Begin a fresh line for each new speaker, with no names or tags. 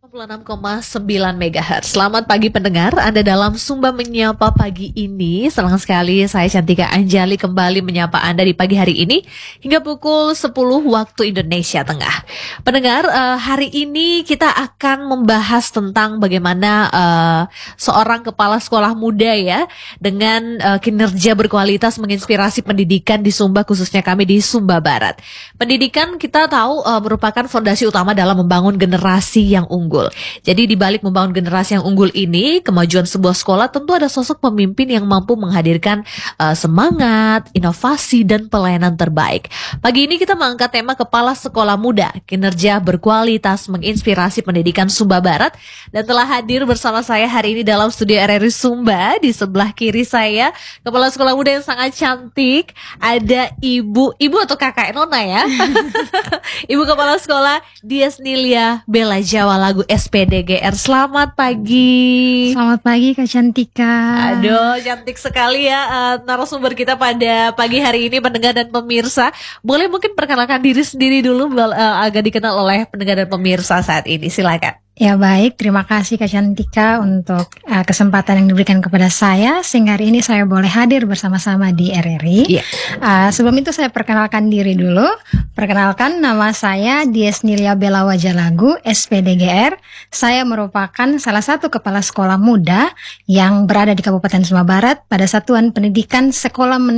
96,9 MHz. Selamat pagi pendengar, Anda dalam Sumba Menyapa pagi ini. Senang sekali saya Cantika Anjali kembali menyapa Anda di pagi hari ini hingga pukul 10 waktu Indonesia Tengah. Pendengar, hari ini kita akan membahas tentang bagaimana seorang kepala sekolah muda ya dengan kinerja berkualitas menginspirasi pendidikan di Sumba, khususnya kami di Sumba Barat. Pendidikan kita tahu merupakan fondasi utama dalam membangun generasi yang unggul. Jadi di balik membangun generasi yang unggul ini, kemajuan sebuah sekolah tentu ada sosok pemimpin yang mampu menghadirkan semangat, inovasi, dan pelayanan terbaik. Pagi ini kita mengangkat tema Kepala Sekolah Muda, kinerja berkualitas menginspirasi pendidikan Sumba Barat, dan telah hadir bersama saya hari ini dalam studio RRI Sumba. Di sebelah kiri saya, Kepala Sekolah Muda yang sangat cantik, ada ibu atau kakak Nona ya. Ibu Kepala Sekolah Dias Nilia Bella Jawa Lagu SPDGR. Selamat pagi.
Selamat pagi Kak Cantika.
Aduh, cantik sekali ya narasumber kita pada pagi hari ini, pendengar dan pemirsa. Boleh mungkin perkenalkan diri sendiri dulu agar dikenal oleh pendengar dan pemirsa saat ini. Silakan.
Ya baik, terima kasih Kak Cantika untuk kesempatan yang diberikan kepada saya sehingga hari ini saya boleh hadir bersama-sama di RRI.
Yeah.
Sebelum itu saya perkenalkan diri dulu. Perkenalkan, nama saya Dias Nilia Bella Wajalagu SPDGR. Saya merupakan salah satu kepala sekolah muda yang berada di Kabupaten Sumba Barat pada Satuan Pendidikan Sekolah